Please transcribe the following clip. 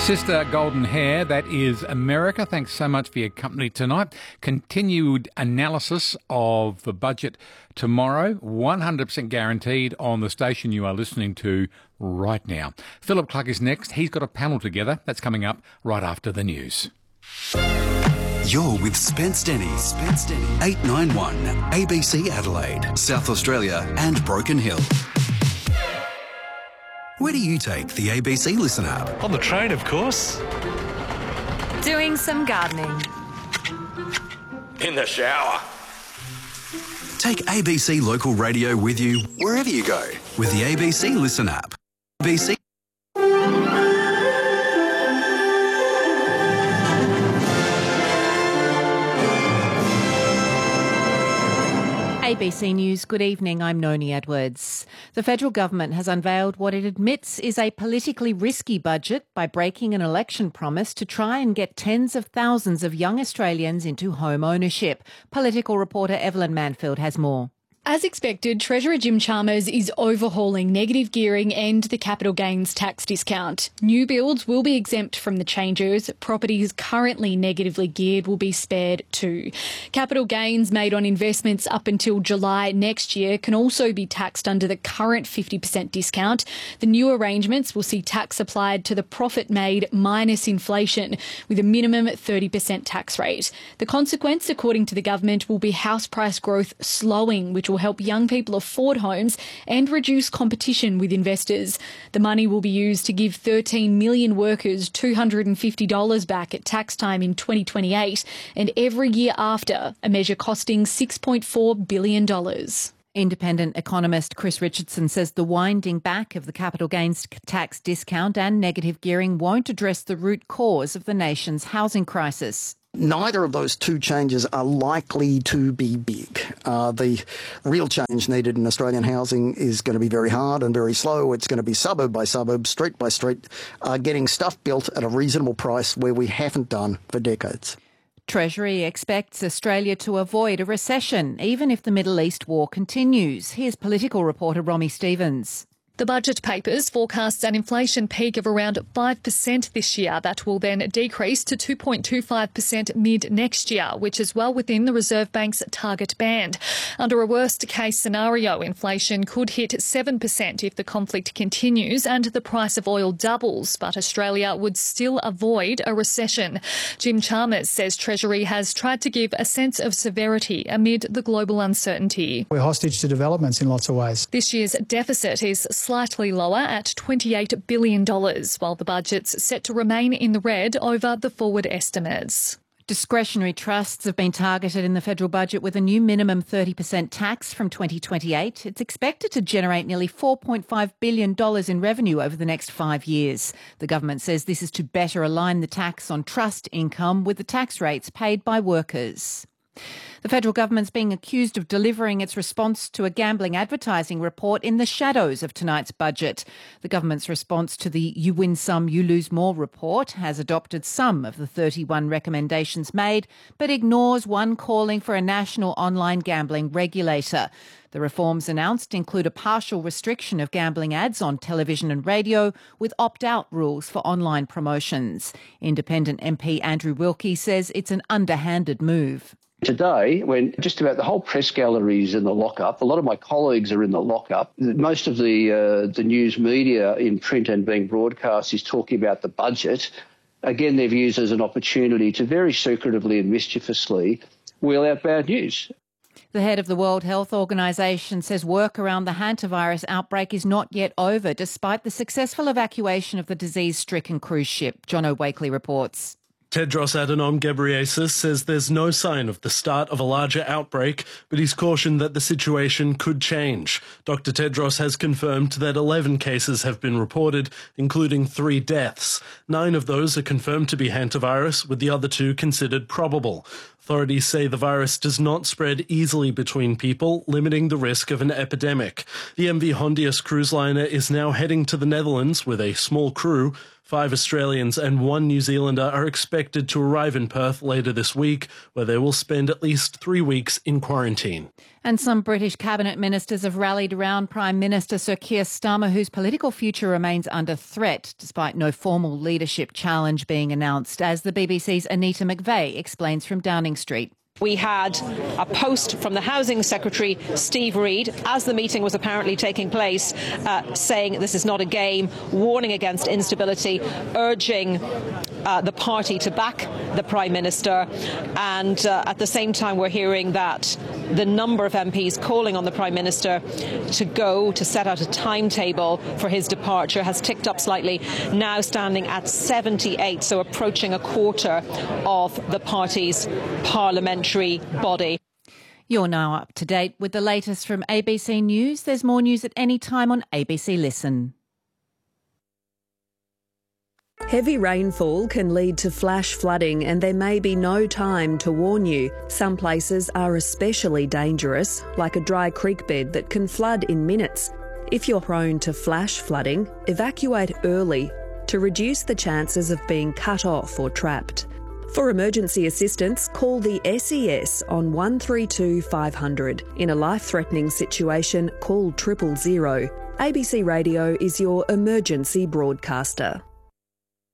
Sister Golden Hair, that is America. Thanks so much for your company tonight. Continued analysis of the budget tomorrow, 100% guaranteed on the station you are listening to right now. Philip Clark is next. He's got a panel together. That's coming up right after the news. You're with Spence Denny. 891 ABC Adelaide, South Australia and Broken Hill. Where do you take the ABC Listen app? On the train, of course. Doing some gardening. In the shower. Take ABC Local Radio with you wherever you go with the ABC Listen app. ABC. ABC News, good evening. I'm Noni Edwards. The federal government has unveiled what it admits is a politically risky budget by breaking an election promise to try and get tens of thousands of young Australians into home ownership. Political reporter Evelyn Manfield has more. As expected, Treasurer Jim Chalmers is overhauling negative gearing and the capital gains tax discount. New builds will be exempt from the changes. Properties currently negatively geared will be spared too. Capital gains made on investments up until July next year can also be taxed under the current 50% discount. The new arrangements will see tax applied to the profit made minus inflation, with a minimum 30% tax rate. The consequence, according to the government, will be house price growth slowing, which will help young people afford homes and reduce competition with investors. The money will be used to give 13 million workers $250 back at tax time in 2028 and every year after, a measure costing $6.4 billion. Independent economist Chris Richardson says the winding back of the capital gains tax discount and negative gearing won't address the root cause of the nation's housing crisis. Neither of those two changes are likely to be big. The real change needed in Australian housing is going to be very hard and very slow. It's going to be suburb by suburb, street by street, getting stuff built at a reasonable price where we haven't done for decades. Treasury expects Australia to avoid a recession, even if the Middle East war continues. Here's political reporter Romy Stevens. The budget papers forecast an inflation peak of around 5% this year that will then decrease to 2.25% mid-next year, which is well within the Reserve Bank's target band. Under a worst-case scenario, inflation could hit 7% if the conflict continues and the price of oil doubles, but Australia would still avoid a recession. Jim Chalmers says Treasury has tried to give a sense of severity amid the global uncertainty. We're hostage to developments in lots of ways. This year's deficit is slightly lower at $28 billion, while the budget's set to remain in the red over the forward estimates. Discretionary trusts have been targeted in the federal budget with a new minimum 30% tax from 2028. It's expected to generate nearly $4.5 billion in revenue over the next 5 years. The government says this is to better align the tax on trust income with the tax rates paid by workers. The federal government's being accused of delivering its response to a gambling advertising report in the shadows of tonight's budget. The government's response to the You Win Some, You Lose More report has adopted some of the 31 recommendations made, but ignores one calling for a national online gambling regulator. The reforms announced include a partial restriction of gambling ads on television and radio, with opt-out rules for online promotions. Independent MP Andrew Wilkie says it's an underhanded move. Today, when just about the whole press gallery is in the lockup, a lot of my colleagues are in the lockup, most of the news media in print and being broadcast is talking about the budget. Again, they've used as an opportunity to very secretively and mischievously wheel out bad news. The head of the World Health Organization says work around the hantavirus outbreak is not yet over, despite the successful evacuation of the disease-stricken cruise ship. Jono Wakely reports. Tedros Adhanom Ghebreyesus says there's no sign of the start of a larger outbreak, but he's cautioned that the situation could change. Dr. Tedros has confirmed that 11 cases have been reported, including 3 deaths. 9 of those are confirmed to be hantavirus, with the other 2 considered probable. Authorities say the virus does not spread easily between people, limiting the risk of an epidemic. The MV Hondius cruise liner is now heading to the Netherlands with a small crew. 5 Australians and 1 New Zealander are expected to arrive in Perth later this week, where they will spend at least 3 weeks in quarantine. And some British cabinet ministers have rallied around Prime Minister Sir Keir Starmer, whose political future remains under threat, despite no formal leadership challenge being announced, as the BBC's Anita McVeigh explains from Downing Street. We had a post from the Housing Secretary, Steve Reid, as the meeting was apparently taking place, saying this is not a game, warning against instability, urging the party to back the Prime Minister. And at the same time, we're hearing that the number of MPs calling on the Prime Minister to set out a timetable for his departure has ticked up slightly, now standing at 78, so approaching a quarter of the party's parliamentary body. You're now up to date with the latest from ABC News. There's more news at any time on ABC Listen. Heavy rainfall can lead to flash flooding and there may be no time to warn you. Some places are especially dangerous, like a dry creek bed that can flood in minutes. If you're prone to flash flooding, evacuate early to reduce the chances of being cut off or trapped. For emergency assistance, call the SES on 132 500. In a life-threatening situation, call 000. ABC Radio is your emergency broadcaster.